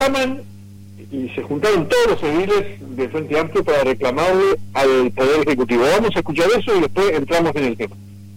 reclaman, y se juntaron todos los ediles de Frente Amplio para reclamarle al Poder Ejecutivo. Vamos a escuchar eso y después entramos en el tema.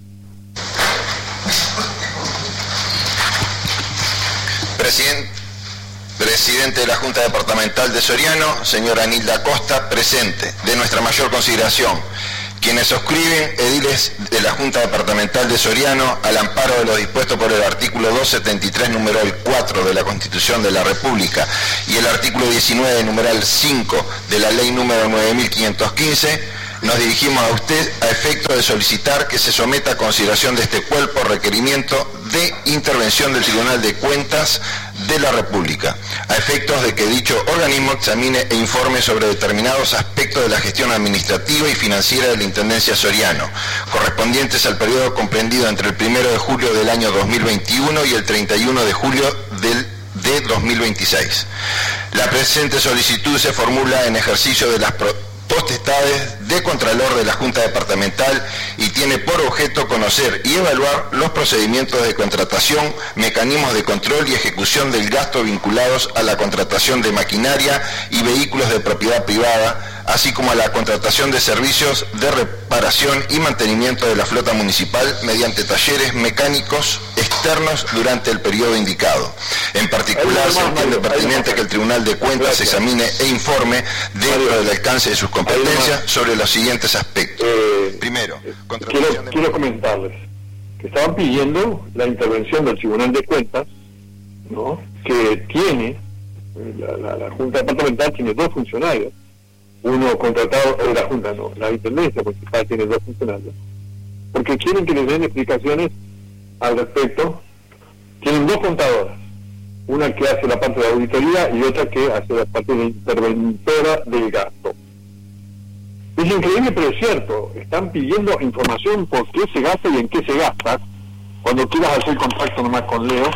Presidente de la Junta Departamental de Soriano, señora Nilda Costa, presente, de nuestra mayor consideración. Quienes suscriben, ediles de la Junta Departamental de Soriano, al amparo de lo dispuesto por el artículo 273, numeral 4 de la Constitución de la República y el artículo 19, numeral 5 de la Ley número 9515, nos dirigimos a usted a efecto de solicitar que se someta a consideración de este cuerpo requerimiento de intervención del Tribunal de Cuentas de la República, a efectos de que dicho organismo examine e informe sobre determinados aspectos de la gestión administrativa y financiera de la Intendencia Soriano, correspondientes al periodo comprendido entre el 1 de julio del año 2021 y el 31 de julio de 2026. La presente solicitud se formula en ejercicio de las potestades de Contralor de la Junta Departamental y tiene por objeto conocer y evaluar los procedimientos de contratación, mecanismos de control y ejecución del gasto vinculados a la contratación de maquinaria y vehículos de propiedad privada, así como a la contratación de servicios de reparación y mantenimiento de la flota municipal mediante talleres mecánicos externos durante el periodo indicado. En particular, se entiende pertinente que el Tribunal de Cuentas examine e informe dentro del alcance de sus competencias sobre los siguientes aspectos. Primero, quiero comentarles que estaban pidiendo la intervención del Tribunal de Cuentas, ¿no?, que tiene, la Junta Departamental tiene dos funcionarios, uno contratado, la Intendencia Municipal tiene dos funcionarios, porque quieren que les den explicaciones al respecto. Tienen dos contadoras, una que hace la parte de auditoría y otra que hace la parte de interventora del gasto. Es increíble, pero es cierto, están pidiendo información por qué se gasta y en qué se gasta. Cuando quieras hacer contacto nomás con Leo,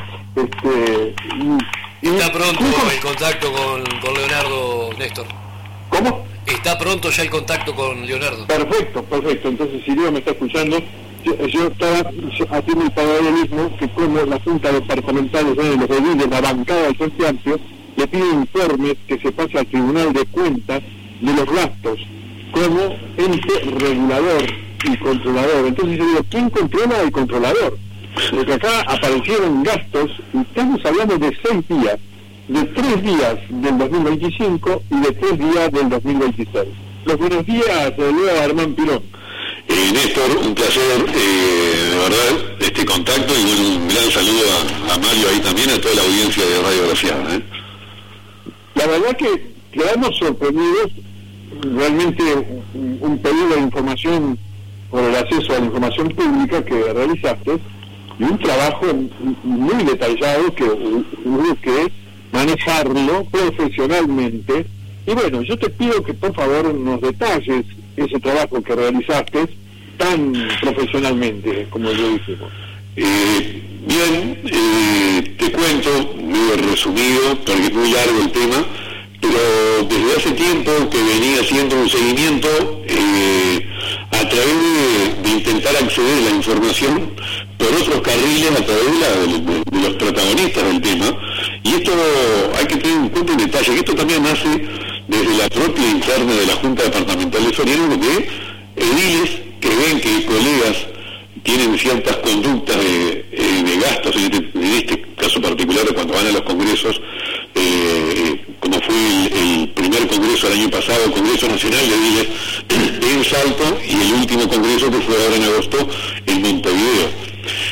está pronto el contacto con Leonardo, Néstor. ¿Cómo? Está pronto ya el contacto con Leonardo. Perfecto. Entonces, si Leo me está escuchando, yo estaba haciendo el paralelismo que como la Junta Departamental de los ediles, la bancada del Frente Amplio, le pide informes que se pase al Tribunal de Cuentas de los gastos como ente regulador y controlador. Entonces yo digo, ¿quién controla al controlador? Porque acá aparecieron gastos, y estamos hablando de 6 días, de 3 días del 2025 y de 3 días del 2026. Los buenos días, Leo Armán Pirón. Néstor, un placer, de verdad, este contacto, y bueno, un gran saludo a Mario ahí también, a toda la audiencia de Radio Graciada. La verdad que quedamos sorprendidos, realmente un pedido de información por el acceso a la información pública que realizaste, y un trabajo muy detallado que hubo que manejarlo profesionalmente. Y bueno, yo te pido que por favor nos detalles ese trabajo que realizaste tan profesionalmente, como lo dijimos. Bien, te cuento, muy resumido, porque es muy largo el tema, pero desde hace tiempo que venía haciendo un seguimiento a través de intentar acceder a la información por otros carriles a través de los protagonistas del tema, y esto hay que tener en cuenta un detalle, que esto también nace desde la propia interna de la Junta Departamental de Soriano, donde ediles que ven que colegas tienen ciertas conductas de gastos, en este caso particular cuando van a los congresos, como fue el primer congreso el año pasado, el Congreso Nacional de Ediles en Salto, y el último congreso que fue ahora en agosto en Montevideo.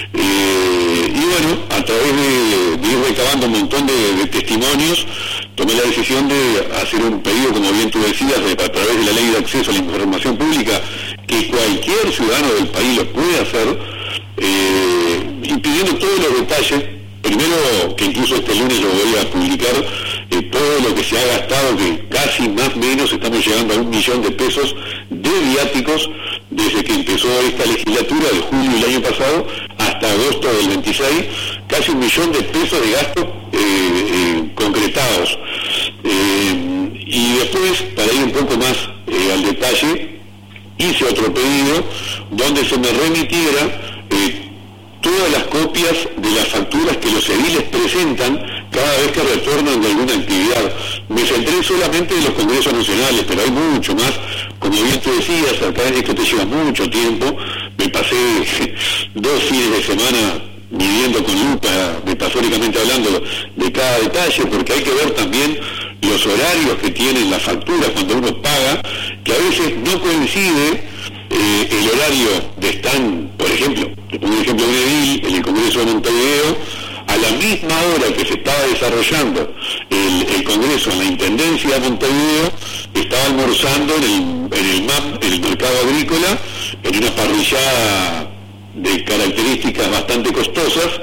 Y bueno, a través de ir recabando un montón de testimonios, tomé la decisión de hacer un pedido, como bien tú decías, a través de la Ley de Acceso a la Información Pública, que cualquier ciudadano del país lo puede hacer, y pidiendo todos los detalles. Primero, que incluso este lunes lo voy a publicar, todo lo que se ha gastado, que casi más o menos estamos llegando a 1 millón de pesos de viáticos desde que empezó esta legislatura de julio del año pasado hasta agosto del 26, casi 1 millón de pesos de gastos concretados. Y después, para ir un poco más al detalle, hice otro pedido donde se me remitiera todas las copias de las facturas que los ediles presentan cada vez que retornan de alguna actividad. Me centré solamente en los congresos nacionales, pero hay mucho más. Como bien tú decías, acá esto te lleva mucho tiempo. Me pasé 2 fines de semana viviendo con lupa, metafóricamente hablando, de cada detalle, porque hay que ver también los horarios que tienen las facturas cuando uno paga, que a veces no coincide el horario de stand, por ejemplo, te pongo un ejemplo de un edil en el Congreso de Montevideo, a la misma hora que se estaba desarrollando el Congreso en la Intendencia de Montevideo, estaba almorzando en el MAP, en el mercado agrícola, en una parrillada de características bastante costosas,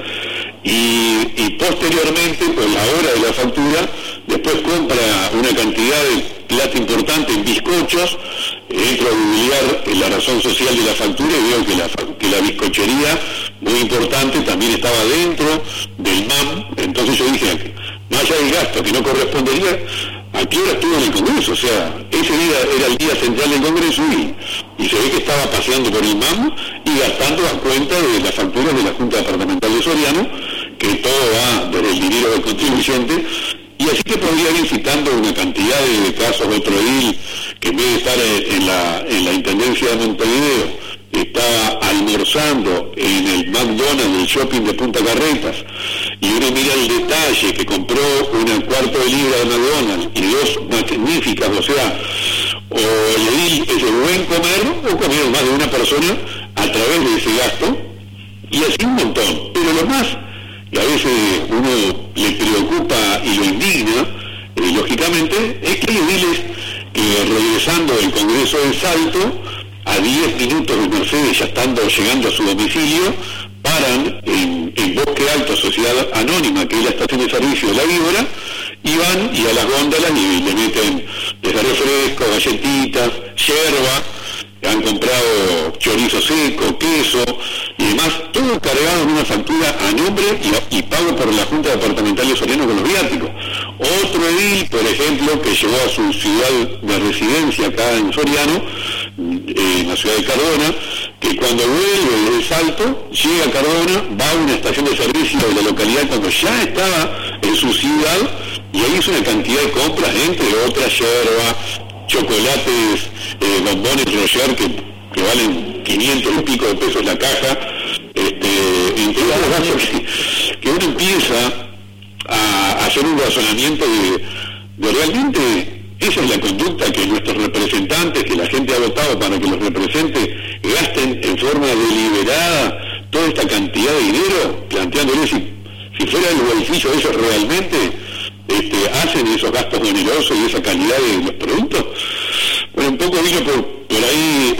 y posteriormente, por la hora de la factura, después compra una cantidad de plata importante en bizcochos. Entro a googlear la razón social de la factura y veo que la bizcochería, muy importante, también estaba dentro del MAM. Entonces yo dije, más allá del gasto que no correspondería, ¿a qué hora estuvo en el Congreso? O sea, ese día era el día central del Congreso y se ve que estaba paseando por el MAM y gastando a cuenta de las facturas de la Junta Departamental de Soriano, que todo va desde el dinero del contribuyente. Y así que podría ir citando una cantidad de casos. Otro edil que en vez de estar en la Intendencia de Montevideo, estaba almorzando en el McDonald's del shopping de Punta Carretas, y uno mira el detalle, que compró una cuarto de libra de McDonald's y 2 magníficas, o sea, o el edil es el buen comer, o comieron más de una persona a través de ese gasto, y así un montón. Pero lo más que a veces uno le preocupa y lo indigna, lógicamente, es que hay ediles que, regresando del Congreso de Salto, a 10 minutos de Mercedes, ya llegando a su domicilio, paran en Bosque Alto, Sociedad Anónima, que es la estación de servicio de la Víbora, y van y a las góndolas y le meten desde refrescos, galletitas, yerba, han comprado chorizo seco, queso y demás, todo cargado en una factura a nombre y pago por la Junta Departamental de Soriano con los viáticos. Otro edil, por ejemplo, que llegó a su ciudad de residencia acá en Soriano, en la ciudad de Cardona, que cuando vuelve del Salto, llega a Cardona, va a una estación de servicio de la localidad cuando ya estaba en su ciudad, y ahí hizo una cantidad de compras, entre otras yerba, chocolates, bombones Roger que valen 500 y pico de pesos la caja, entre otros gastos que uno empieza a hacer un razonamiento de realmente esa es la conducta que nuestros representantes, que la gente ha votado para que los represente, gasten en forma deliberada toda esta cantidad de dinero, planteándole si fuera el bolsillo de ellos realmente hacen esos gastos onerosos y esa calidad de los productos. Bueno, un poco vino por ahí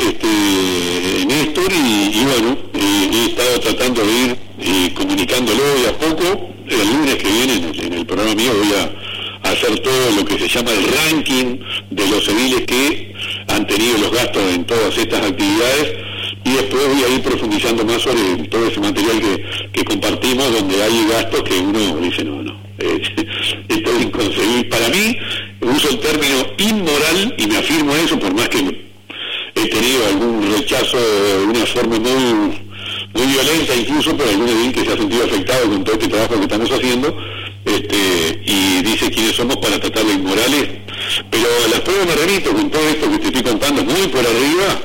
Néstor y bueno, he estado tratando de ir comunicándolo de a poco. El lunes que viene en el programa mío voy a hacer todo lo que se llama el ranking de los ediles que han tenido los gastos en todas estas actividades, y después voy a ir profundizando más sobre todo ese material que compartimos, donde hay gastos que uno dice no, esto es inconcebible. Para mí, uso el término inmoral y me afirmo a eso, por más que he tenido algún rechazo de una forma muy violenta, incluso por algún edil que se ha sentido afectado con todo este trabajo que estamos haciendo, y dice quiénes somos para tratar de inmorales. Pero a las pruebas me remito con todo esto que te estoy contando muy por arriba.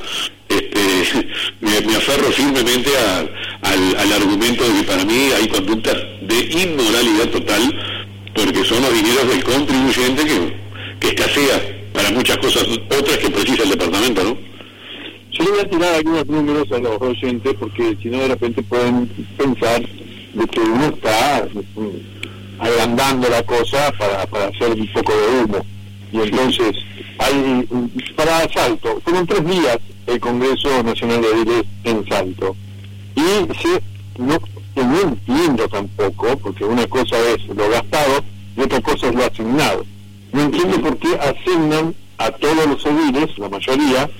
Me aferro firmemente al argumento de que para mí hay conductas de inmoralidad total, porque son los dineros del contribuyente que escasea para muchas cosas otras que precisa el departamento, ¿no? Yo le voy a tirar algunos números a los oyentes, porque si no de repente pueden pensar de que uno está agrandando la cosa para hacer un poco de humo. Y entonces, para Salto, fueron 3 días el Congreso Nacional de Ediles en Salto. Y no entiendo tampoco, porque una cosa es lo gastado y otra cosa es lo asignado. No entiendo por qué asignan a todos los ediles, la mayoría,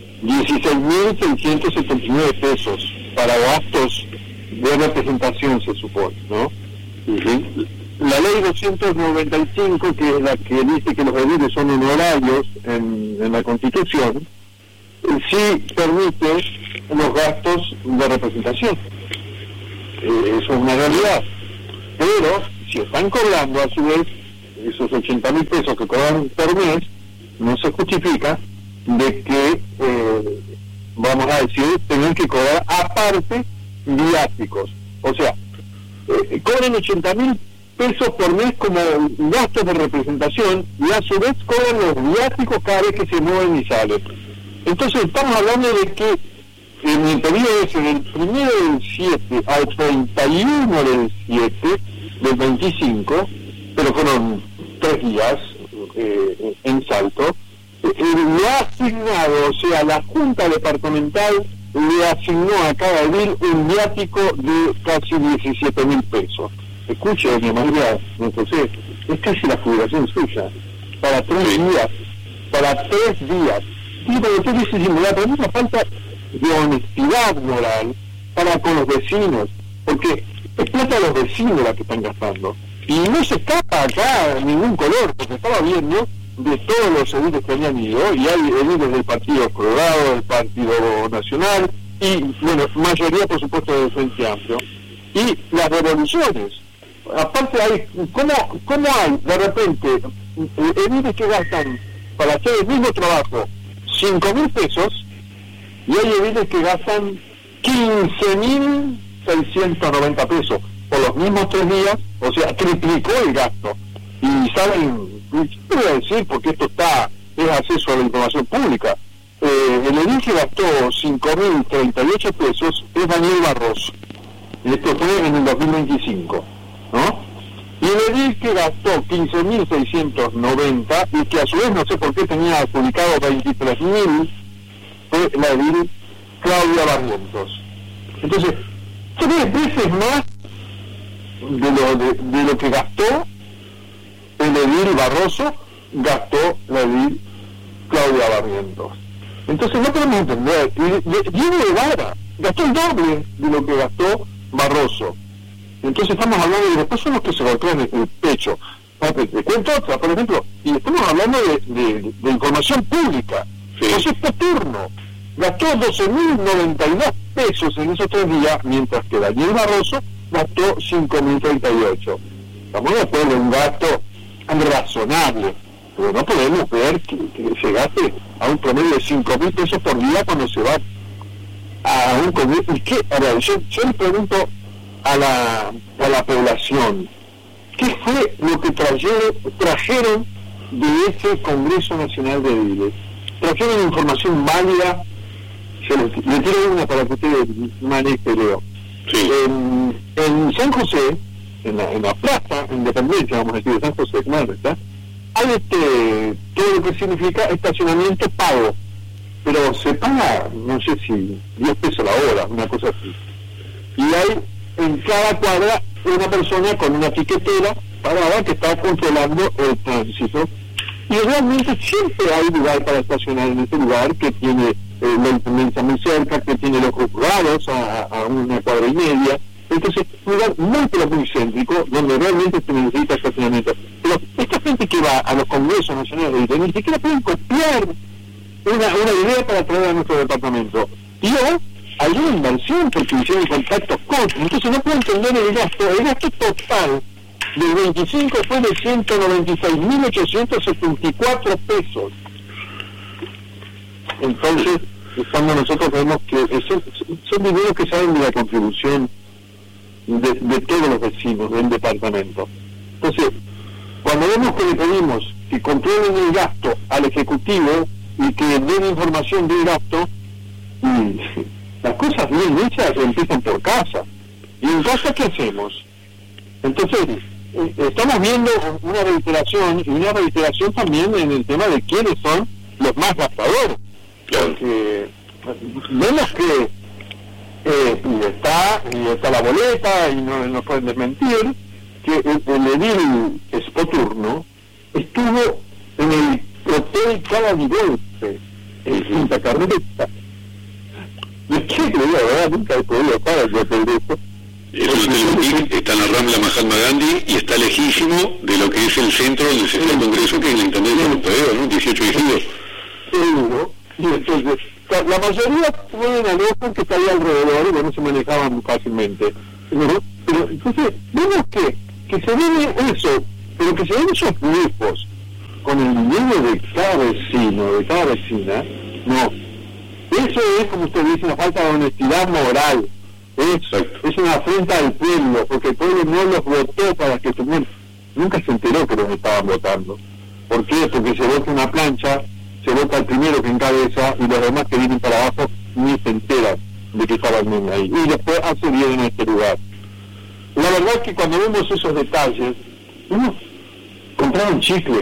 16.679 pesos para gastos de representación, se supone, ¿no? Uh-huh. La ley 295, que es la que dice que los ediles son honorarios en la Constitución, sí permite los gastos de representación. Eso es una realidad. Pero si están cobrando a su vez esos 80.000 pesos que cobran por mes, no se justifica de que, vamos a decir, tengan que cobrar aparte viáticos. O sea, cobran 80.000 pesos por mes como gastos de representación y a su vez cobran los viáticos cada vez que se mueven y salen. Entonces estamos hablando de que en el periodo ese, del 1 del 7 al 31 del 7 del 25, pero fueron 3 días en Salto, le ha asignado, o sea, la Junta Departamental le asignó a cada edil un viático de casi 17.000 pesos. Escuche, doña María, don José, es casi la jubilación suya, para 3 días, y para usted dice simular, pero es una falta de honestidad moral para con los vecinos, porque es plata de los vecinos la que están gastando, y no se escapa acá ningún color, porque estaba viendo de todos los ediles que habían ido, y hay ediles del Partido Colorado, del Partido Nacional, y bueno, mayoría por supuesto del Frente Amplio, y las devoluciones. Aparte hay, ¿cómo hay de repente ediles que gastan para hacer el mismo trabajo 5.000 pesos y hay ediles que gastan 15.690 pesos por los mismos 3 días? O sea, triplicó el gasto. Y saben, yo voy a decir porque esto es acceso a la información pública, el edil que gastó 5.038 pesos es Daniel Barroso, y esto fue en el 2025, ¿no? Y el edil que gastó 15.690 y que a su vez no sé por qué tenía publicado 23.000 fue la edil Claudia Barrientos. Entonces, 3 veces más de lo que gastó el edil Barroso, gastó la edil Claudia Barrientos. Entonces no podemos entender, Diego Guevara gastó el doble de lo que gastó Barroso. Entonces estamos hablando de después son los que se golpean el pecho. Te cuento otra, por ejemplo, y estamos hablando de información pública. José Poturno gastó 12.092 pesos en esos 3 días, mientras que Daniel Barroso gastó 5.038. Estamos de acuerdo en un gasto razonable, pero no podemos ver que se gaste a un promedio de 5.000 pesos por día cuando se va a un congreso. ¿Y qué? A ver, yo le pregunto a la población, ¿qué fue lo que trajeron de ese Congreso Nacional de Ediles? ¿Trajeron información válida? Le tiro una para que usted maneje, Leo. Sí. En San José, en la plaza Independencia, vamos a decir, de San José, ¿cómo está? Hay todo lo que significa estacionamiento pago, pero se paga, no sé si 10 pesos la hora, una cosa así. Y hay en cada cuadra una persona con una tiquetera parada que está controlando el tránsito. Y realmente siempre hay lugar para estacionar en ese lugar, que tiene la intendencia muy cerca, que tiene los juzgados a 1 cuadra y media. Entonces, un lugar muy céntrico, donde realmente se necesita estacionamiento. Pero esta gente que va a los congresos nacionales ni siquiera pueden copiar una idea para traer a nuestro departamento. Y hay una inversión porque hicieron contactos con, entonces no puedo entender el gasto total del 25 fue de 196.874 pesos. Entonces, cuando nosotros vemos que son dineros que salen de la contribución de todos los vecinos del departamento. Entonces, cuando vemos que le pedimos que controlen el gasto al Ejecutivo y que den información del gasto, y las cosas bien hechas empiezan por casa. ¿Y en casa qué hacemos? Entonces, estamos viendo una reiteración, y una reiteración también en el tema de quiénes son los más gastadores. Porque vemos que y está la boleta, y no pueden desmentir, que el edil Poturno estuvo en el hotel Cala di Volpe, en Punta Carreta. ¿De qué le digo, verdad? Nunca he podido estar al hotel de esto. Es un hotel, está en la Rambla Mahatma Gandhi y está lejísimo de lo que es el centro donde se hace el congreso, que es la intendencia de Montevideo, ¿no? 18 de julio. Seguro. Y entonces, la mayoría pueden alojar que está ahí alrededor y no se manejaban fácilmente. Pero entonces, vemos que que se debe eso, pero que se den esos lujos con el dinero de cada vecino, de cada vecina, no. Eso es, como usted dice, una falta de honestidad moral. Es una afrenta al pueblo, porque el pueblo no los votó para que estuvieran. Nunca se enteró que los estaban votando. ¿Por qué? Porque se vota una plancha, se vota el primero que encabeza y los demás que vienen para abajo ni se enteran de que estaban bien ahí. Y después hace bien en este lugar. La verdad es que cuando vemos esos detalles, uno compraron chicle.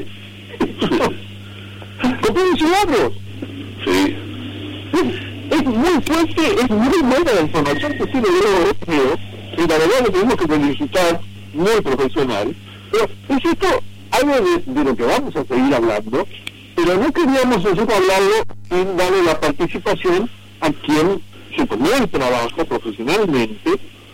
Compraron cigarros. Sí. Es muy fuerte, es muy buena la información que sí le veo, y la verdad lo tenemos que felicitar, muy profesional, pero es esto algo de lo que vamos a seguir hablando, pero no queríamos nosotros hablarlo sin darle la participación a quien se tomó el trabajo profesionalmente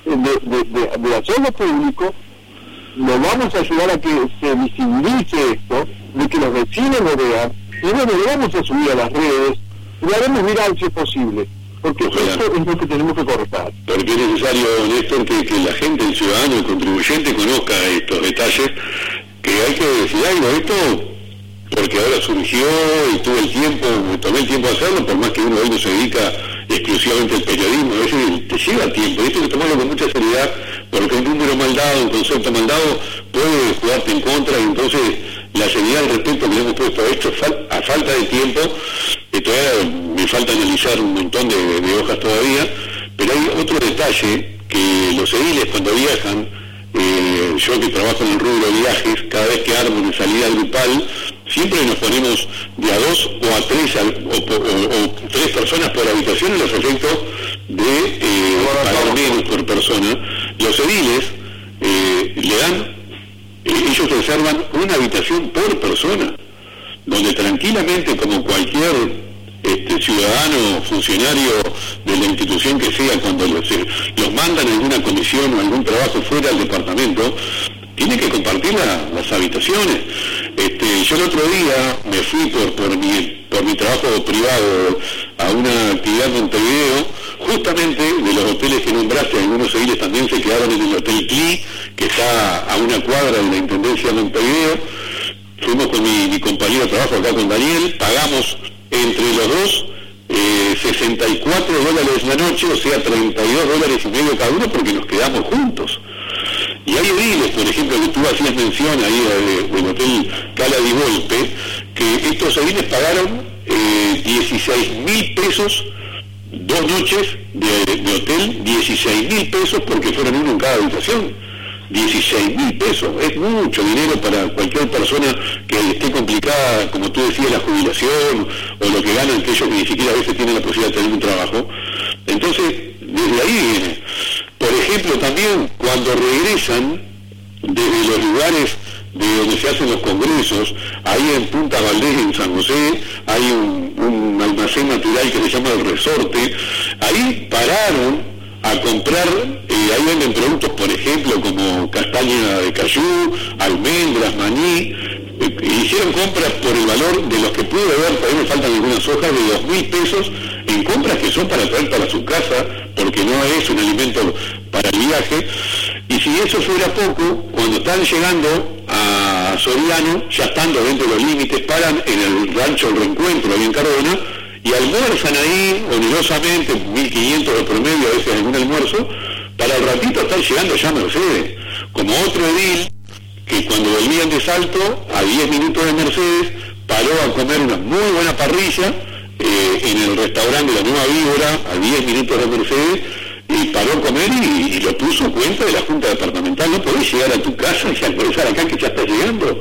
de hacerlo público. Lo vamos a ayudar a que se visibilice esto, de que los vecinos lo vean, y bueno, lo vamos a subir a las redes, y haremos viral si es posible, porque esto es lo que tenemos que cortar. Porque es necesario, Néstor, que la gente, el ciudadano, el contribuyente conozca estos detalles, que hay que decir algo, esto porque ahora surgió y tuve el tiempo, me tomé el tiempo de hacerlo, por más que uno hoy no se dedica exclusivamente al periodismo, a veces te lleva tiempo, y esto hay que tomarlo con mucha seriedad, porque un número mal dado, un concepto mal dado, puede jugarte en contra, y entonces la seriedad al respecto que le hemos puesto a esto, a falta de tiempo, todavía me falta analizar un montón de hojas todavía, pero hay otro detalle, que los ediles cuando viajan, yo que trabajo en el rubro de viajes, cada vez que armo una salida grupal, siempre nos ponemos de a 2 o a 3 o 3 personas por habitación en los efectos de pagar menos por persona. Los ediles le dan, ellos reservan una habitación por persona, donde tranquilamente, como cualquier ciudadano, funcionario de la institución que sea, cuando los mandan a alguna comisión o algún trabajo fuera del departamento, tiene que compartir las habitaciones. Yo el otro día me fui por mi trabajo privado a una actividad en Montevideo, justamente de los hoteles que nombraste, algunos ediles también se quedaron en el Hotel Cli, que está a una cuadra de la Intendencia de Montevideo. Fuimos con mi compañero de trabajo acá con Daniel, pagamos entre los dos $64 la noche, o sea, $32.50 cada uno, porque nos quedamos juntos. Y hay ediles, por ejemplo, que tú hacías mención ahí del Hotel Cala di Volpe, que estos ediles pagaron 16.000 pesos, 2 noches de hotel, 16.000 pesos, porque fueron uno en cada habitación. 16.000 pesos, es mucho dinero para cualquier persona que esté complicada, como tú decías, la jubilación, o lo que ganan aquellos que ni siquiera a veces tienen la posibilidad de tener un trabajo. Entonces, desde ahí viene. Por ejemplo, también cuando regresan desde los lugares de donde se hacen los congresos, ahí en Punta Valdés, en San José, hay un almacén natural que se llama El Resorte, ahí pararon a comprar, ahí venden productos, por ejemplo, como castaña de cayú, almendras, maní, hicieron compras por el valor de los que pude ver, todavía me faltan algunas hojas, de 2.000 pesos, en compras que son para traer para su casa, porque no es un alimento para el viaje. Y si eso fuera poco, cuando están llegando a Soriano, ya estando dentro de los límites, paran en el rancho El Reencuentro, ahí en Cardona, y almuerzan ahí onerosamente, 1.500 de promedio, a veces algún almuerzo, para el ratito estar llegando ya a Mercedes. Como otro edil, que cuando volvían de Salto, a 10 minutos de Mercedes, paró a comer una muy buena parrilla en el restaurante de la Nueva Víbora, a 10 minutos de Mercedes, y paró a comer y lo puso en cuenta de la Junta Departamental. No podés llegar a tu casa y almorzar acá que ya estás llegando.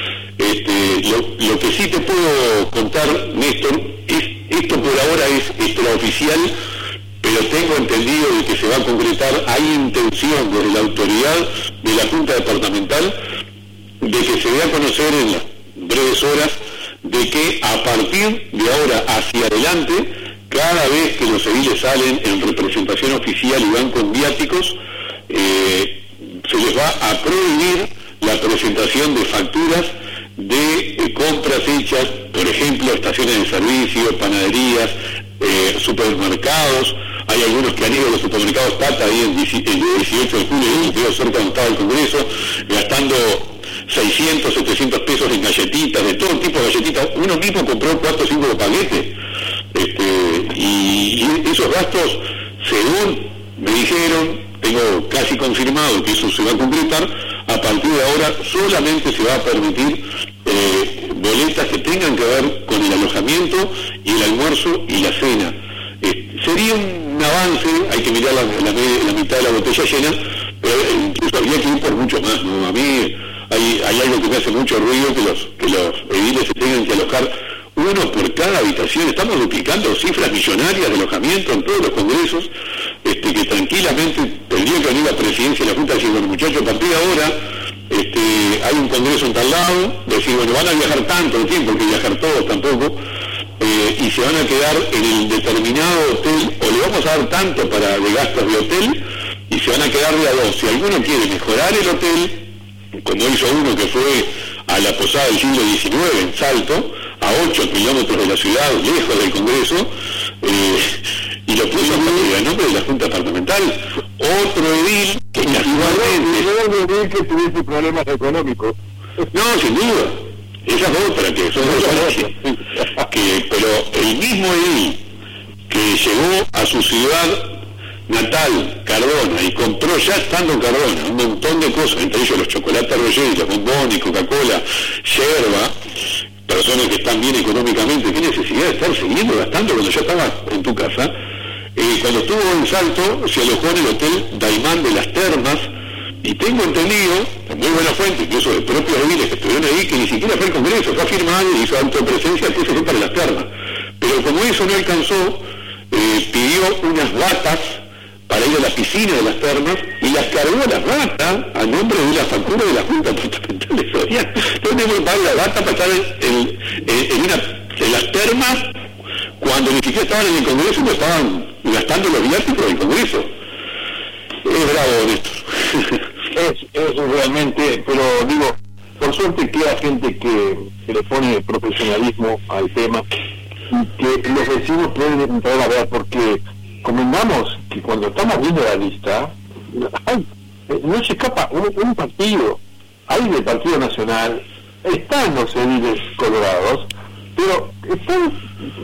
Lo que sí te puedo contar, Néstor, esto por ahora es extraoficial, pero tengo entendido de que se va a concretar, hay intención desde la autoridad de la Junta Departamental de que se dé a conocer en las breves horas de que a partir de ahora hacia adelante, cada vez que los ediles salen en representación oficial y van con viáticos, se les va a prohibir la presentación de facturas de compras hechas, por ejemplo, estaciones de servicio, panaderías, supermercados, hay algunos que han ido a los supermercados Tata ahí el 18 de julio, creo cerca donde estaba el Congreso, gastando 600, 700 pesos en galletitas, de todo tipo de galletitas. Uno mismo compró 4 o 5 paquetes. Y esos gastos, según me dijeron, tengo casi confirmado que eso se va a concretar, a partir de ahora solamente se va a permitir boletas que tengan que ver con el alojamiento y el almuerzo y la cena. Sería un avance, hay que mirar la mitad de la botella llena, pero incluso habría que ir por mucho más, ¿no? A mí hay algo que me hace mucho ruido, que los ediles se tengan que alojar uno por cada habitación. Estamos duplicando cifras millonarias de alojamiento en todos los congresos, que tranquilamente tendría que venir la presidencia de la Junta y decir, bueno, muchachos, a partir de ahora hay un congreso en tal lado, decir, bueno, van a viajar tanto tiempo, que viajar todos tampoco, y se van a quedar en el determinado hotel, o le vamos a dar tanto de gastos de hotel, y se van a quedar de a dos. Si alguno quiere mejorar el hotel, como hizo uno que fue a la posada del siglo XIX en Salto, a 8 kilómetros de la ciudad, lejos del Congreso, y lo puso a nombre de la Junta Departamental. Otro edil que casualmente... que tuviese problemas económicos. No, sin duda. Esa es otra, que son pero el mismo edil que llegó a su ciudad natal, Cardona, y compró ya estando en Cardona un montón de cosas, entre ellos los chocolates Roger, los bombones, Coca-Cola, yerba, personas que están bien económicamente, qué necesidad de estar siguiendo gastando cuando ya estaba en tu casa. Cuando estuvo en Salto, se alojó en el Hotel Daimán de las Termas, y tengo entendido, de muy buena fuente, incluso de propios ediles que estuvieron ahí, que ni siquiera fue el Congreso, fue a firmar y hizo autopresencia, que se fue para las termas. Pero como eso no alcanzó, pidió unas batas para ir a la piscina de las termas, y las cargó las batas a nombre de la factura de la Junta Departamental de Soriano. Entonces tengo que pagar la bata para estar en las termas, cuando ni siquiera estaban en el Congreso, no estaban gastando los viáticos del Congreso. Es bravo, Néstor. Es realmente, pero digo, por suerte queda gente que le pone profesionalismo al tema, y que los vecinos pueden entrar a ver, porque convengamos que cuando estamos viendo la lista, no se escapa un partido. Hay del Partido Nacional, están los ediles colorados, pero están,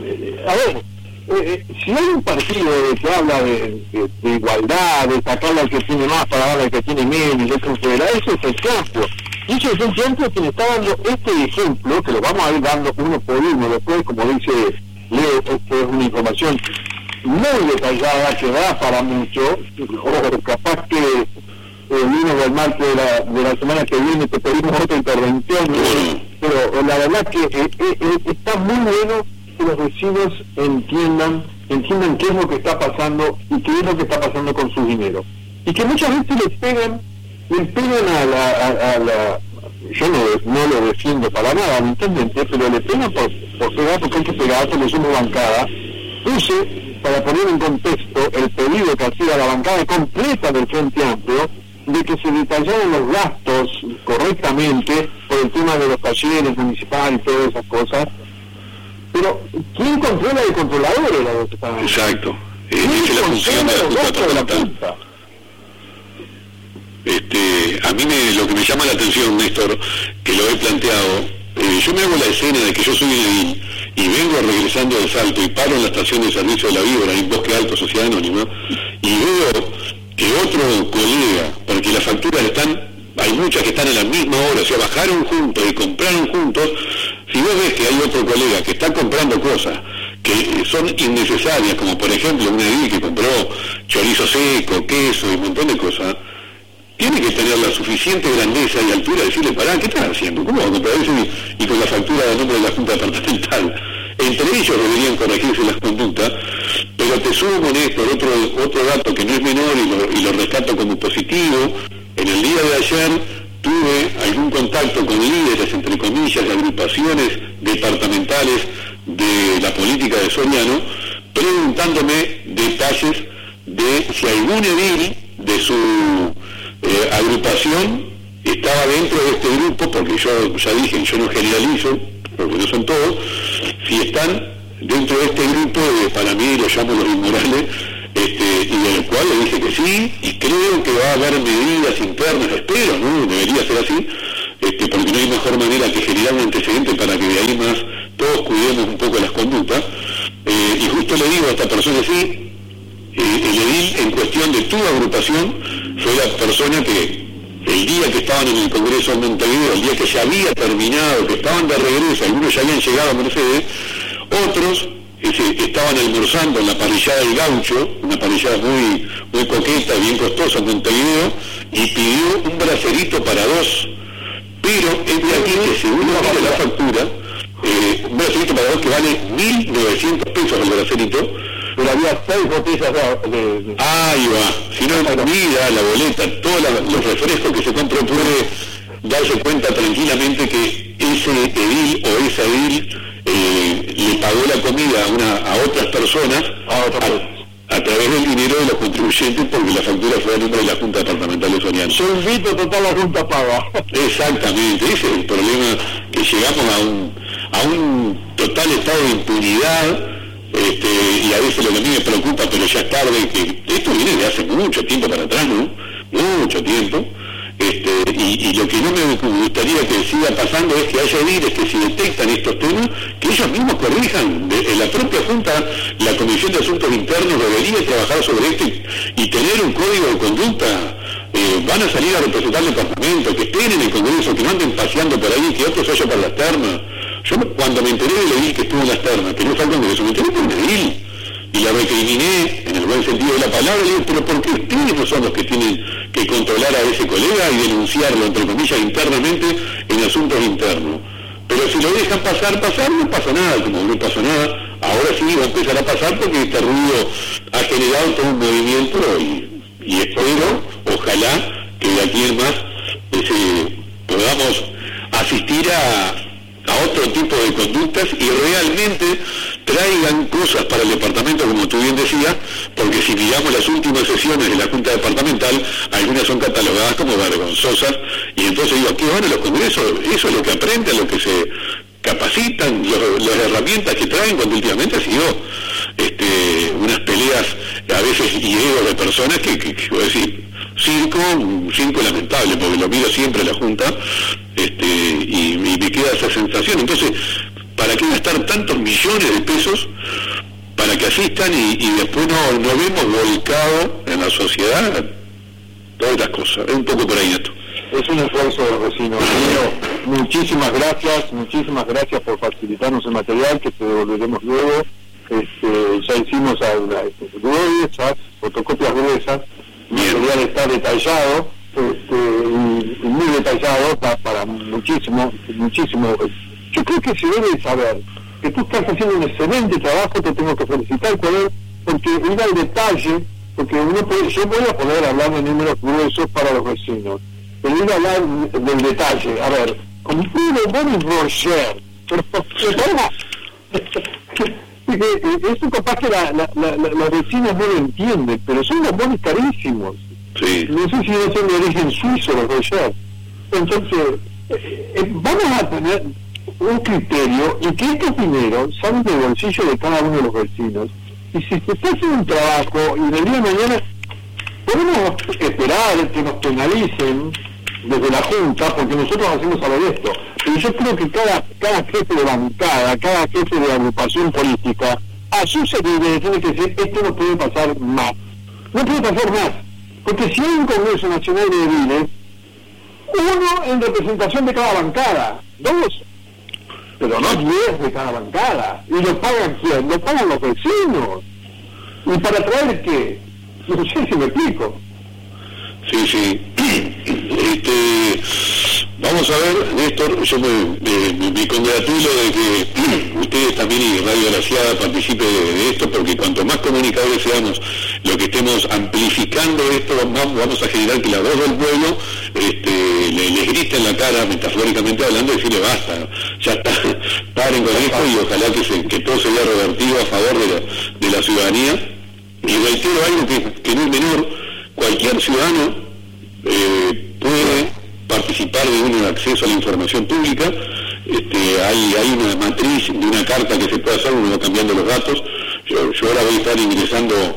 si hay un partido que habla de igualdad, de sacarle al que tiene más para darle al que tiene menos, eso es el campo. Y eso es un ejemplo que le está dando este ejemplo, que lo vamos a ir dando uno por uno después, como dice Leo, esto es una información muy detallada que da para mucho, o capaz que el lunes o el martes de la semana que viene te pedimos otra intervención, pero la verdad que está muy bueno que los vecinos entiendan qué es lo que está pasando y qué es lo que está pasando con su dinero. Y que muchas veces les pegan a la yo no lo defiendo para nada, ¿me entienden? Pero le pegan por pegar, porque hay que pegar, porque somos bancada. Puse, para poner en contexto, el pedido que hacía la bancada completa del Frente Amplio, de que se detallaran los gastos correctamente por el tema de los talleres municipales y todas esas cosas. Pero, ¿quién controla el controlador de la votación? Exacto. ¿Quién controla los gastos de la Junta? A mí lo que me llama la atención, Néstor, que lo he planteado, yo me hago la escena de que yo soy edil y vengo regresando de Salto y paro en la estación de servicio de la Víbora, en Bosque Alto, Sociedad Anónima, y veo que otro colega, porque las facturas hay muchas que están a la misma hora, o sea, bajaron juntos y compraron juntos. Si vos ves que hay otro colega que está comprando cosas que son innecesarias, como por ejemplo un edil que compró chorizo seco, queso y un montón de cosas, tiene que tener la suficiente grandeza y altura de decirle, pará, ¿qué estás haciendo? ¿Cómo vas a comprar eso y con la factura de nombre de la Junta Departamental? Entre ellos deberían corregirse las conductas, pero te sumo con esto, otro dato que no es menor y lo rescato como positivo. En el día de ayer tuve algún contacto con líderes, entre comillas, de agrupaciones departamentales de la política de Soriano, preguntándome detalles de si algún edil de su agrupación estaba dentro de este grupo, porque yo ya dije, yo no generalizo, porque no son todos, si están dentro de este grupo, para mí lo llamo los inmorales, y del cual le dije que sí, y creo que va a haber medidas internas, espero, ¿no? Debería ser así, porque no hay mejor manera que generar un antecedente para que de ahí más todos cuidemos un poco las conductas. Y justo le digo a esta persona, sí, el edil en cuestión de tu agrupación fue la persona que el día que estaban en el Congreso de Montevideo, el día que ya había terminado, que estaban de regreso, algunos ya habían llegado a Mercedes, otros estaban almorzando en la parrillada del Gaucho, una parrillada muy coqueta, bien costosa en Montevideo, y pidió un bracerito para dos. Pero es de aquí que según mira la factura, un bracerito para dos que vale 1.900 pesos el bracerito, pero había 6 botellas de... Ahí va, si no mira la boleta, todos los refrescos que se compran, puede darse cuenta tranquilamente que ese edil o esa edil le pagó la comida a otras personas a través del dinero de los contribuyentes, porque la factura fue a nombre de la Junta Departamental de Soriano. Yo invito total la Junta paga. Exactamente, ese es el problema, que llegamos a un total estado de impunidad, y a veces lo que a mí me preocupa, pero ya es tarde, que esto viene de hace mucho tiempo para atrás, ¿no? Mucho tiempo. Y lo que no me gustaría que siga pasando es que haya ediles que si detectan estos temas, que ellos mismos corrijan. En la propia Junta, la Comisión de Asuntos Internos debería trabajar sobre esto y tener un código de conducta. Van a salir a representar el departamento, que estén en el Congreso, que no anden paseando por ahí, que otros vayan para las termas. Yo cuando me enteré del edil que estuvo en las termas, que no fue al Congreso, me enteré por un edil. Y la recriminé en el buen sentido de la palabra, y digo, pero ¿por qué ustedes no son los que tienen que controlar a ese colega y denunciarlo, entre comillas, internamente en asuntos internos? Pero si lo dejan pasar, no pasa nada, como no pasó nada, ahora sí va a empezar a pasar porque este ruido ha generado todo un movimiento y espero, ojalá, que de aquí en más podamos asistir a otro tipo de conductas y realmente traigan cosas para el departamento, como tú bien decías, porque si miramos las últimas sesiones de la Junta Departamental, algunas son catalogadas como vergonzosas, y entonces digo, ¿qué van a los congresos? Eso es lo que aprenden, lo que se capacitan, las herramientas que traen, cuando últimamente ha sido unas peleas, a veces ideos de personas que voy a decir, un circo lamentable, porque lo miro siempre en la Junta, y me queda esa sensación. Entonces, ¿para qué gastar tantos millones de pesos para que asistan y después no vemos volcado en la sociedad todas estas cosas? Es un poco por ahí esto. Es un esfuerzo de los vecinos. Muchísimas gracias por facilitarnos el material, que te devolveremos luego. Ya hicimos gruesas, fotocopias gruesas, el material está detallado, y muy detallado para muchísimo. Yo creo que se debe saber que tú estás haciendo un excelente trabajo, te tengo que felicitar por él, porque ir al detalle, porque yo voy a poder hablar de números gruesos para los vecinos, pero ir a hablar del detalle, a ver, con puro Boris Roger, pero eso capaz que los vecinos no lo entienden, pero son los bonos carísimos. Sí. No sé si no son de origen suizo los Roger. Entonces, vamos a tener un criterio y que estos dineros salen del bolsillo de cada uno de los vecinos. Y si se está haciendo un trabajo y del día de mañana podemos esperar que nos penalicen desde la Junta, porque nosotros hacemos saber esto, pero yo creo que cada jefe de bancada, cada jefe de agrupación política, a su servicio tiene que decir, esto no puede pasar más. No puede pasar más, porque si hay un Congreso Nacional de Ediles, uno en representación de cada bancada, 2, pero no 10 de cada bancada. ¿Y lo pagan quién? Lo pagan los vecinos. ¿Y para traer qué? No sé si me explico. Sí. Vamos a ver, Néstor, yo me congratulo de que ustedes también y Radio Graciada participe de esto, porque cuanto más comunicadores seamos, lo que estemos amplificando esto, vamos a generar que la voz del pueblo les grite en la cara, metafóricamente hablando, y decirle basta, ya está, paren con esto, y ojalá que todo se vea revertido a favor de la ciudadanía. Y reitero algo que no es menor: cualquier ciudadano puede participar de un acceso a la información pública. Hay una matriz de una carta que se puede hacer, uno va cambiando los datos. Yo ahora voy a estar ingresando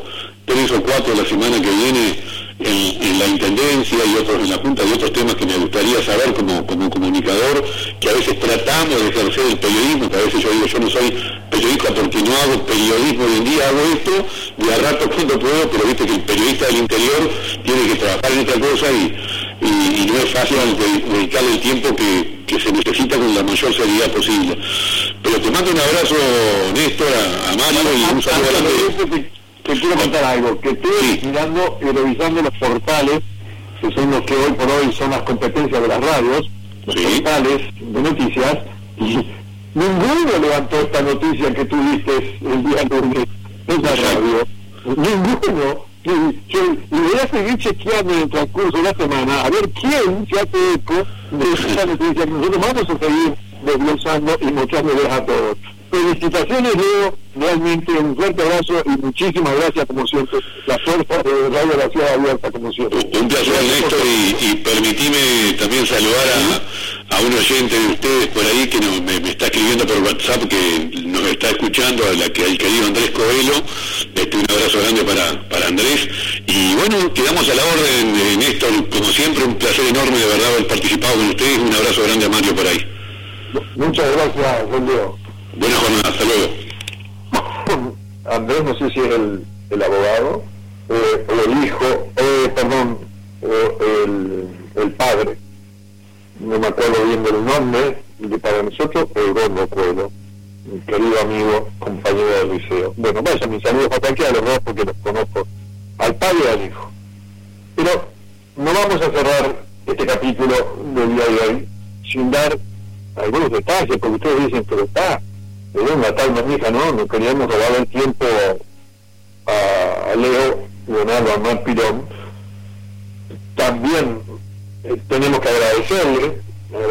3 o 4 la semana que viene en la Intendencia y otros en la Junta, y otros temas que me gustaría saber como comunicador, que a veces tratamos de ejercer el periodismo, que a veces yo digo, yo no soy periodista porque no hago periodismo hoy en día, hago esto de a rato cuando puedo, pero viste que el periodista del interior tiene que trabajar en esta cosa y no es fácil dedicarle el tiempo que se necesita con la mayor seriedad posible. Pero te mando un abrazo, Néstor, a Mario, y un saludo grande. Te quiero contar algo, que estoy mirando y revisando los portales, que son los que hoy por hoy son las competencias de las radios, los portales de noticias, y ninguno levantó esta noticia que tú diste el día lunes en la radio. Ninguno. Y voy a seguir chequeando en el transcurso de la semana a ver quién se hace eco de esta noticia que nosotros vamos a seguir desglosando y mostrándoles a todos. Felicitaciones, Leo, realmente un fuerte abrazo y muchísimas gracias, como siempre, la fuerza de Radio La Ciudad Abierta, como siempre. Un placer, Néstor, y permitime también saludar a un oyente de ustedes por ahí que me está escribiendo por WhatsApp, que nos está escuchando, al querido Andrés Coelho. Un abrazo grande para Andrés. Y bueno, quedamos a la orden, Néstor, como siempre, un placer enorme de verdad haber participado con ustedes. Un abrazo grande a Mario por ahí. Muchas gracias, Leo. Buena jornada, hasta luego. Andrés, no sé si es el abogado, o el hijo, o el padre, no me acuerdo bien del nombre, de para nosotros, Euronio Coelho, mi querido amigo, compañero del liceo. Bueno, vaya, mis saludos para cualquiera de los dos porque los conozco, al padre y al hijo. Pero no vamos a cerrar este capítulo del día de hoy sin dar algunos detalles, porque ustedes dicen, pero está, de una tal manija, no queríamos robar el tiempo a Leo Leonardo Amar Pirón. También tenemos que agradecerle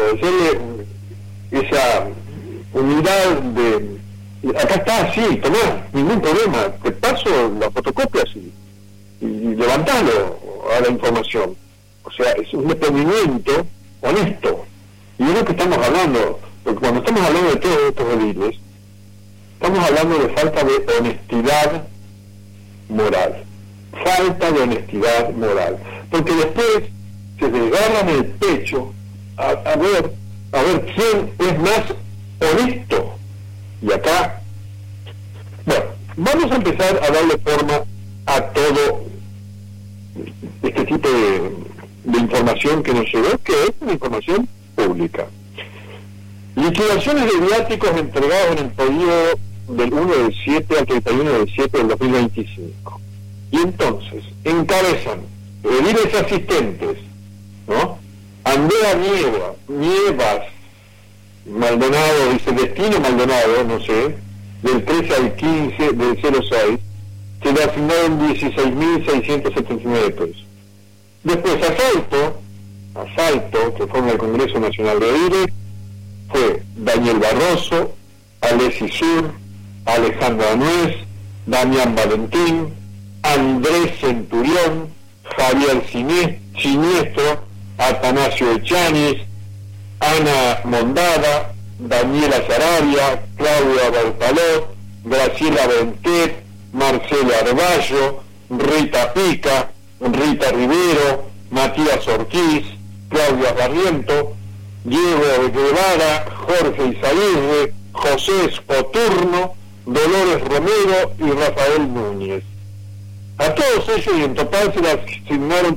esa humildad de, acá está, sí, tomá, ningún problema, te paso las fotocopias y levantalo a la información. O sea, es un desprendimiento honesto, y es lo que estamos hablando, porque cuando estamos hablando de todos estos ediles, estamos hablando de falta de honestidad moral. Falta de honestidad moral. Porque después se desgarran el pecho a ver quién es más honesto. Y acá, bueno, vamos a empezar a darle forma a todo este tipo de información que nos llegó, que es una información pública. Liquidaciones de viáticos entregados en el periodo del 1 del 7 al 31 del 7 del 2025. Y entonces, encabezan ediles asistentes, ¿no? Andrea Nievas Maldonado, dice Destino Maldonado, no sé, del 13 al 15 del 06, se le asignaron 16.679 pesos. Después, Asalto, que fue en el Congreso Nacional de Ediles, fue Daniel Barroso, Alessi Sur, Alejandra Nuez, Damián Valentín, Andrés Centurión, Javier Siniestro, Atanasio Echanis, Ana Mondada, Daniela Sarabia, Claudia Bertalot, Graciela Bentet, Marcela Arballo, Rita Pica, Rita Rivero, Matías Ortiz, Claudia Barriento, Diego Guevara, Jorge Izaguirre, José Spoturno, Dolores Romero y Rafael Núñez. A todos ellos, y en total se les asignaron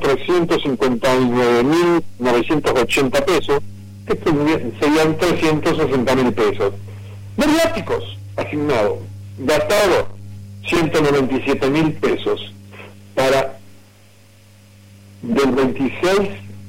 359.980 pesos, que serían 360.000 pesos. De viáticos asignados, gastados 197.000 pesos para del 26,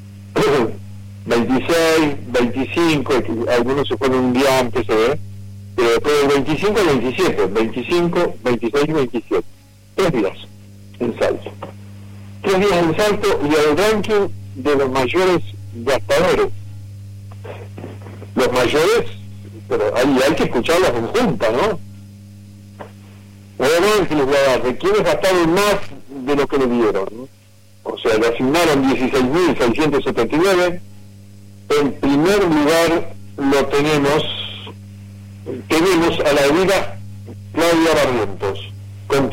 25, algunos se fueron un día antes, pero después del 25 al 27, 25, 26 y 27. 3 días en Salto. 3 días en Salto, y el ranking de los mayores gastadores. Los mayores, pero hay que escucharlos en junta, ¿no? Obviamente les voy a dar de quienes gastaron más de lo que le dieron, ¿no? O sea, le asignaron 16.679. En primer lugar lo tenemos a la amiga Claudia Barrientos, con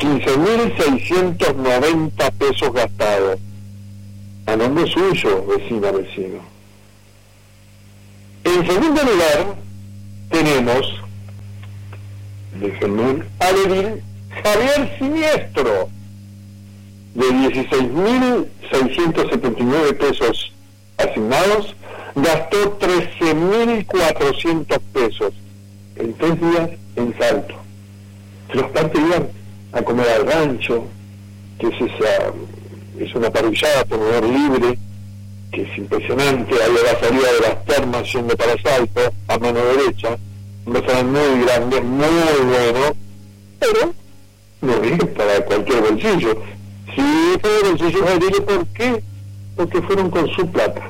15.690 pesos gastados. A nombre suyo, vecino. En segundo lugar, tenemos, déjenme, al edil Javier Siniestro, de 16.679 pesos asignados, gastó 13.400 pesos en 3 días en Salto. Los partes iban a comer al rancho, que es una parrillada por honor libre, que es impresionante. Ahí a la salida de las termas yendo para Salto, a mano derecha, un restaurante muy grande, muy bueno, pero no es para cualquier bolsillo. Si fue de bolsillo, dile por qué, porque fueron con su plata.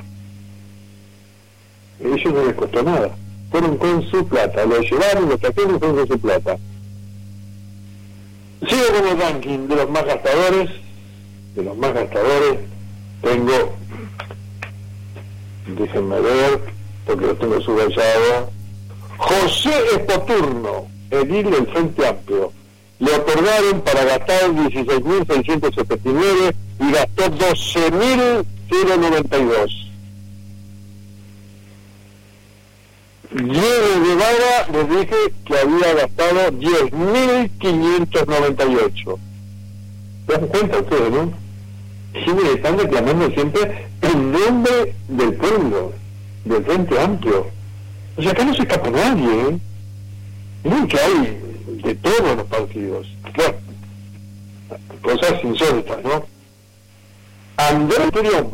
A ellos no les costó nada, fueron con su plata, lo llevaron, lo trajeron y fueron con su plata. Sigo con el ranking de los más gastadores. Tengo, déjenme ver, porque lo tengo subrayado, José Espoturno, edil del Frente Amplio. Le otorgaron para gastar 16.679 y gastó 12.092. Diego Guevara, les dije que había gastado 10.598. ¿Se dan cuenta ustedes, no? Siempre están reclamando siempre el nombre del pueblo, del Frente Amplio. O sea, acá no se escapa nadie, ¿eh? Miren que hay de todos los partidos. Bueno, cosas insólitas, ¿no? Andrés Turión,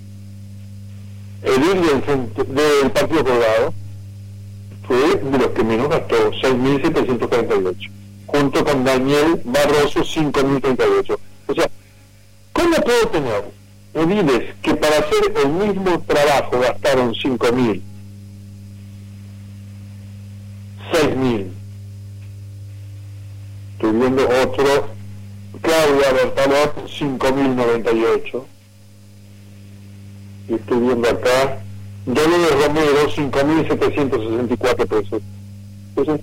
el líder del Partido Colorado, fue de los que menos gastó, 6.748, junto con Daniel Barroso, 5.038. O sea, ¿cómo puedo tener ediles que para hacer el mismo trabajo gastaron 5.000, 6.000? Estoy viendo otro, Claudia Bertalot, 5.098. Y estoy viendo acá Dolores Romero, 5.764 pesos. Entonces,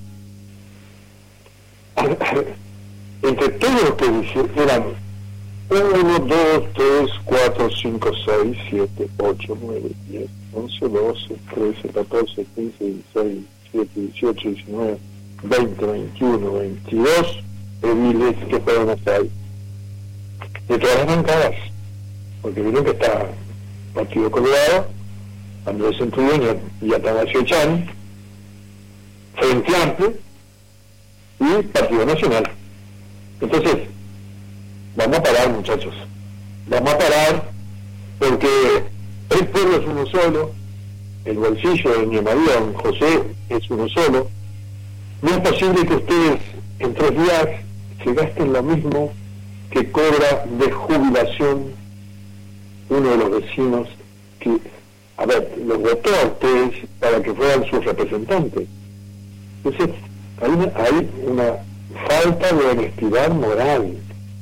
entre todos los que eran 1, 2, 3, 4, 5, 6, 7, 8, 9, 10, 11, 12, 13, 14, 15, 16, 17, 18, 19, 20, 21, 22 ediles que fueron hasta ahí. De todas las bancadas, porque vieron que está Partido Colorado, Andrés Centurión y Atanasio Chan, Frente Amplio y Partido Nacional. Entonces, vamos a parar, muchachos, vamos a parar, porque el pueblo es uno solo, el bolsillo de doña María, don José, es uno solo. No es posible que ustedes en 3 días se gasten lo mismo que cobra de jubilación uno de los vecinos que, a ver, los votó a ustedes para que fueran sus representantes. Entonces, hay una falta de honestidad moral.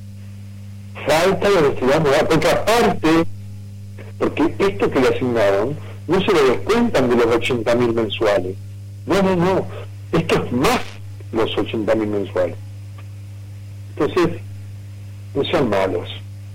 Porque aparte, porque esto que le asignaron, no se lo descuentan de los 80.000 mensuales. No. Esto es más los 80.000 mensuales. Entonces, no sean malos.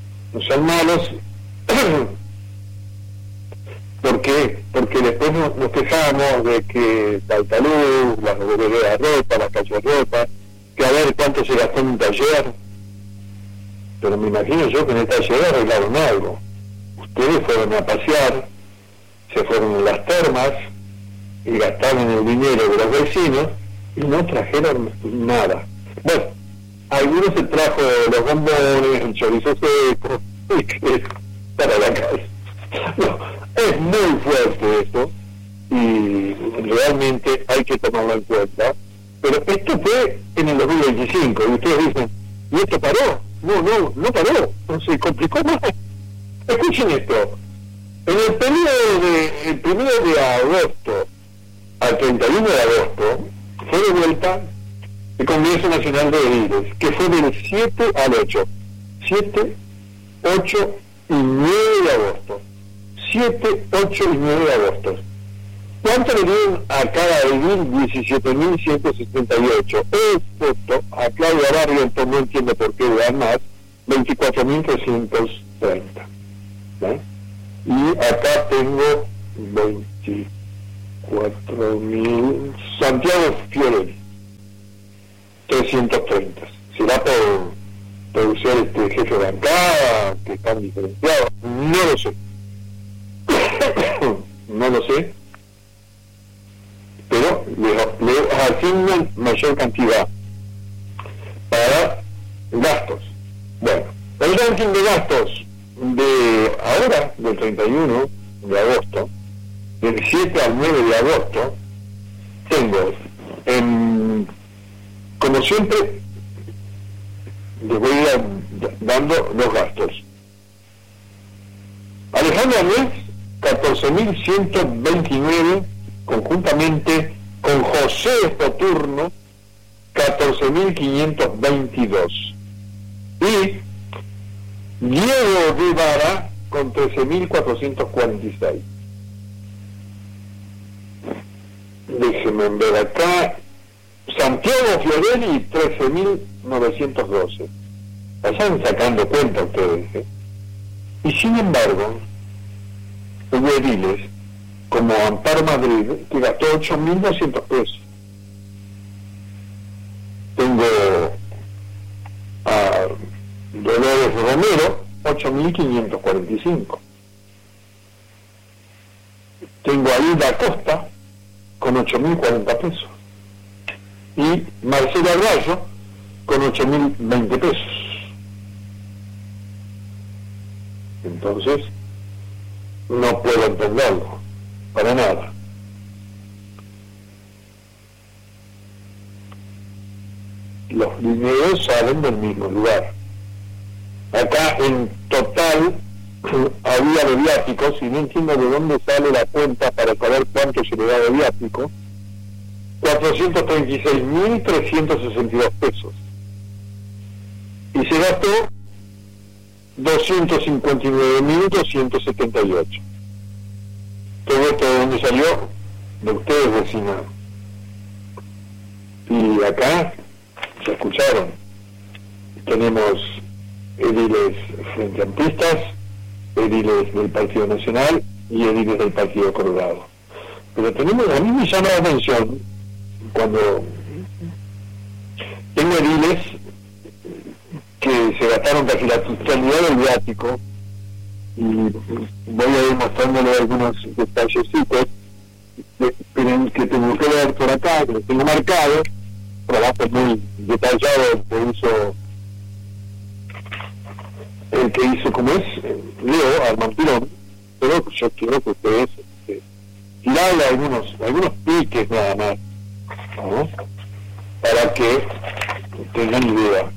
¿Por qué? Porque después nos quejamos de que falta luz, las bodegas rotas, las calles rotas, que a ver cuánto se gastó en un taller. Pero me imagino yo que en el taller arreglaron algo. Ustedes fueron a pasear, se fueron a las termas y gastaron el dinero de los vecinos y no trajeron nada. Bueno, algunos se trajo los bombones, el chorizo seco, para la casa. No, es muy fuerte esto y realmente hay que tomarlo en cuenta. Pero esto fue en el 2025 y ustedes dicen, ¿y esto paró? No paró, se complicó más. Escuchen esto, en el periodo del 1 de agosto al 31 de agosto fue de vuelta el Congreso Nacional de Ediles, que fue del 7 al 8, 7, 8 y 9 de agosto, 7, 8 y 9 de agosto. ¿Cuánto le dieron a cada edil? 17.178. Excepto a Claudia Barrientos, no entiendo por qué le dan más, 24.330. ¿Eh? Y acá tengo 24.000. Santiago Fiorelli, 330. ¿Será por ser jefe de bancada, que están diferenciados? No lo sé. No lo sé. Pero le asignan mayor cantidad para gastos. Bueno, el ranking de gastos de ahora, del 31 de agosto, del 7 al 9 de agosto, tengo, como siempre, les voy a ir dando los gastos. Alejandra Nuez, 14.129, conjuntamente con José Espoturno, 14.522. Y Diego Guevara con 13.446. Déjenme ver acá. Santiago Fiorelli, 13.912. Vayan sacando cuenta ustedes, ¿eh? Y sin embargo, hubo ediles como Amparo Madrid, que gastó 8.200 pesos. Tengo a Dolores Romero, 8.545. Tengo a Hilda Costa, con 8.040 pesos. Y Marcela Rayo, con 8.020 pesos. Entonces, no puedo entenderlo, para nada. Los dineros salen del mismo lugar. Acá en total había de viáticos, y no entiendo de dónde sale la cuenta para saber cuánto se le da de viático, 436.362 pesos. Y se gastó 259.278. Todo esto de dónde salió, de ustedes, vecinos. Y acá, ya escucharon, tenemos ediles frente amplistas, ediles del Partido Nacional y ediles del Partido Colorado. Pero tenemos, a mí me llama la atención cuando tengo ediles que se gastaron casi la totalidad del viático, y voy a ir mostrándole algunos detallecitos que tengo que ver por acá, que los tengo marcados, trabajo muy detallado que hizo el que hizo, como es, Leo Armantirón, pero yo quiero que ustedes tirarle algunos piques nada más, ¿no? Para que tengan idea.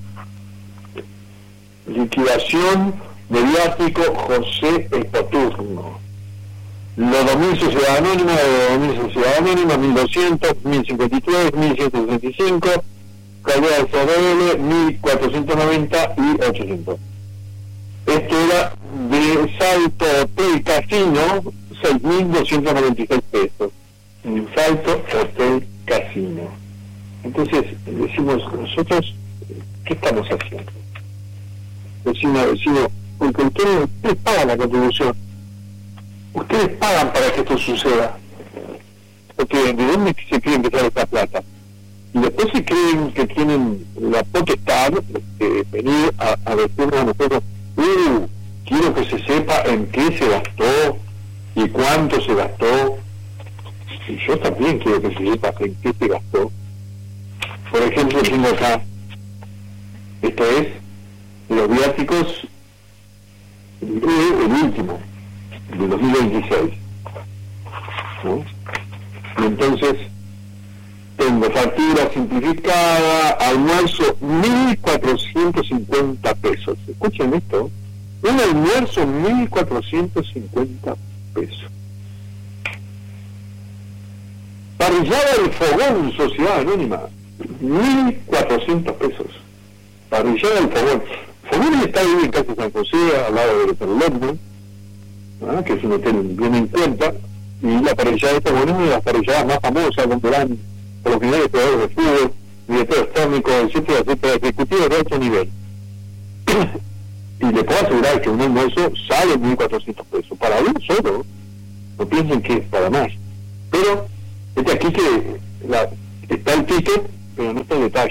Liquidación de viático José Espoturno. Los dominios Sociedad Anónima, 1.200, 1.053, 1.165, Calidad de SRL, 1.490 y 800. Esto era de Salto Hotel Casino, 6.296 pesos. En Salto Hotel Casino. Entonces, decimos nosotros, ¿qué estamos haciendo? Vecino, porque ustedes pagan la contribución. Ustedes pagan para que esto suceda. Porque ¿de dónde se creen que sale esta plata? Y después se creen que tienen la potestad de venir a decirnos a nosotros, quiero que se sepa en qué se gastó y cuánto se gastó. Y yo también quiero que se sepa en qué se gastó. Por ejemplo, tengo acá, esto es los viáticos, el último, de 2026, ¿no? Y entonces tengo factura simplificada, almuerzo 1.450 pesos. Escuchen esto, un almuerzo 1.450 pesos. Parrillada del Fogón, Sociedad Anónima, 1.400 pesos. Parrillada del Fogón. Fogón está ahí en Casa San José, al lado del Hotel London, que es un hotel bien en cuenta, y la parrillada esta, bueno, es una de las parrilladas más famosas, donde van por los finales jugadores de fútbol, directores técnicos, etcétera, ejecutivos de alto nivel. Y le puedo asegurar que un almuerzo sale 1.400 pesos, para uno solo, no piensen que es para más. Pero, aquí que está el ticket, pero no está el detalle.